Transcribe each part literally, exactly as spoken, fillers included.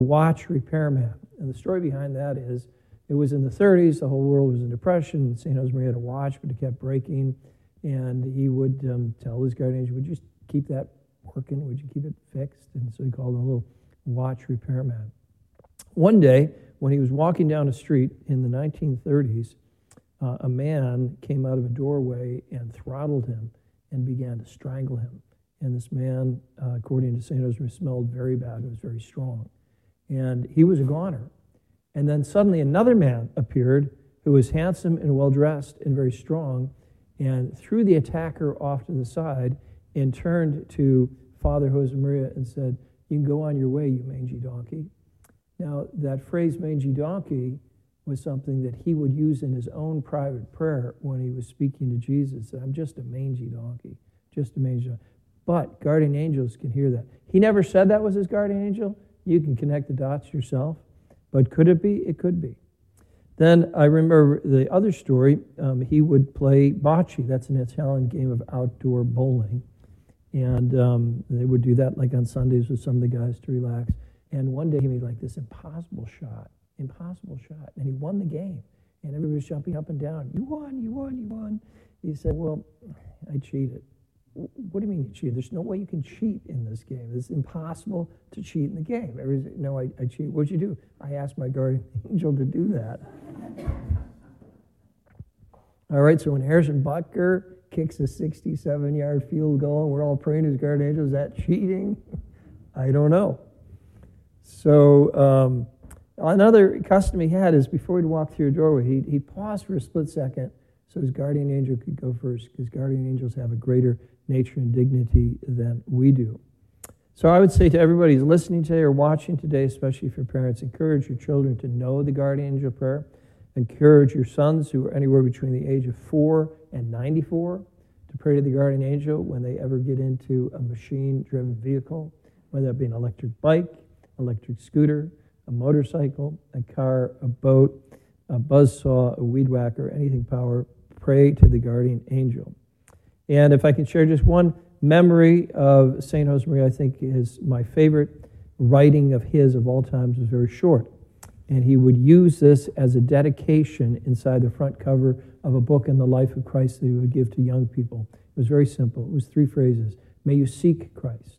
watch repairman. And the story behind that is, it was in the thirties, the whole world was in depression, Saint Josemaria had a watch, but it kept breaking, and he would um, tell his guardian angel, would you keep that working, would you keep it fixed? And so he called him a little watch repairman. One day, when he was walking down a street in the nineteen thirties, uh, a man came out of a doorway and throttled him and began to strangle him. And this man, uh, according to Saint Josemaria, smelled very bad and was very strong. And he was a goner. And then suddenly another man appeared who was handsome and well-dressed and very strong, and threw the attacker off to the side and turned to Father Josemaria and said, you can go on your way, you mangy donkey. Now, that phrase, mangy donkey, was something that he would use in his own private prayer when he was speaking to Jesus. I'm just a mangy donkey, just a mangy donkey. But guardian angels can hear that. He never said that was his guardian angel. You can connect the dots yourself. But could it be? It could be. Then I remember the other story. Um, he would play bocce. That's an Italian game of outdoor bowling. And um, they would do that like on Sundays with some of the guys to relax. And one day he made like this impossible shot, impossible shot. And he won the game. And everybody was jumping up and down. You won, you won, you won. He said, well, I cheated. What do you mean you cheated? There's no way you can cheat in this game. It's impossible to cheat in the game. Everybody's, no, I, I cheated. What'd you do? I asked my guardian angel to do that. All right, so when Harrison Butker kicks a sixty-seven-yard field goal and we're all praying to his guardian angel, is that cheating? I don't know. So um, another custom he had is before he'd walk through a doorway, he'd, he'd pause for a split second so his guardian angel could go first, because guardian angels have a greater nature and dignity than we do. So I would say to everybody who's listening today or watching today, especially for parents, encourage your children to know the guardian angel prayer. Encourage your sons who are anywhere between the age of four and ninety-four to pray to the guardian angel when they ever get into a machine-driven vehicle, whether that be an electric bike, electric scooter, a motorcycle, a car, a boat, a buzzsaw, a weed whacker, anything power. Pray to the guardian angel. And if I can share just one memory of Saint Josemaria, I think is my favorite writing of his of all times was very short. And he would use this as a dedication inside the front cover of a book in the life of Christ that he would give to young people. It was very simple. It was three phrases. May you seek Christ.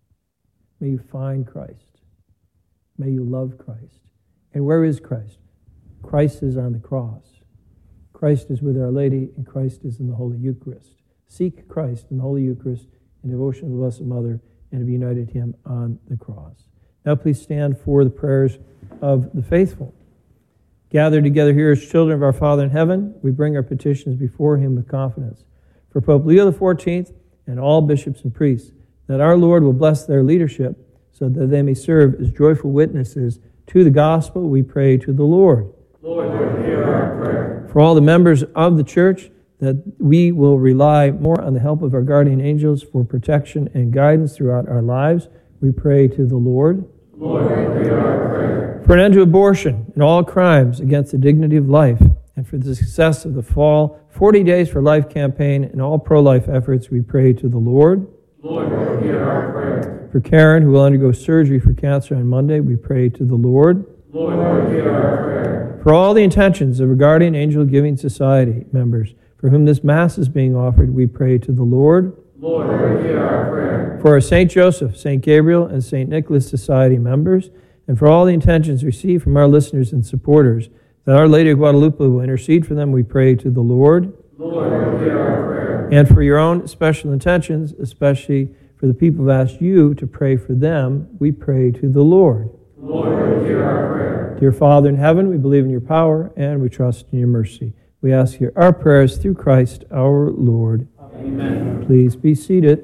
May you find Christ. May you love Christ. And where is Christ? Christ is on the cross. Christ is with Our Lady, and Christ is in the Holy Eucharist. Seek Christ in the Holy Eucharist, in devotion to the Blessed Mother, and be united to Him on the cross. Now please stand for the prayers of the faithful. Gathered together here as children of our Father in heaven, we bring our petitions before Him with confidence. For Pope Leo the fourteenth and all bishops and priests, that our Lord will bless their leadership, so that they may serve as joyful witnesses to the gospel, we pray to the Lord. Lord, hear our prayer. For all the members of the church, that we will rely more on the help of our guardian angels for protection and guidance throughout our lives, we pray to the Lord. Lord, hear our prayer. For an end to abortion and all crimes against the dignity of life, and for the success of the Fall forty Days for Life campaign and all pro-life efforts, we pray to the Lord. Lord, hear our prayer. For Karen, who will undergo surgery for cancer on Monday, we pray to the Lord. Lord, hear our prayer. For all the intentions of our Guardian Angel Giving Society members, for whom this Mass is being offered, we pray to the Lord. Lord, hear our prayer. For our Saint Joseph, Saint Gabriel, and Saint Nicholas Society members, and for all the intentions received from our listeners and supporters, that Our Lady of Guadalupe will intercede for them, we pray to the Lord. Lord, hear our prayer. And for your own special intentions, especially for the people who have asked you to pray for them, we pray to the Lord. Lord, hear our prayer. Dear Father in heaven, we believe in your power and we trust in your mercy. We ask you our prayers through Christ our Lord. Amen. Please be seated.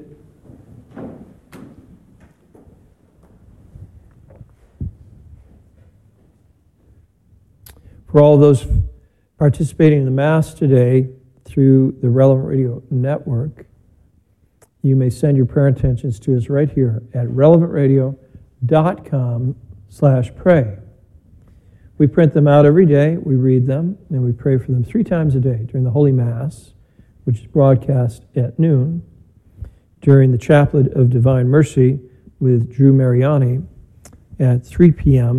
For all those participating in the Mass today through the Relevant Radio Network, you may send your prayer intentions to us right here at relevant radio dot com slash pray. We print them out every day, we read them, and we pray for them three times a day during the Holy Mass, which is broadcast at noon, during the Chaplet of Divine Mercy with Drew Mariani, at three p m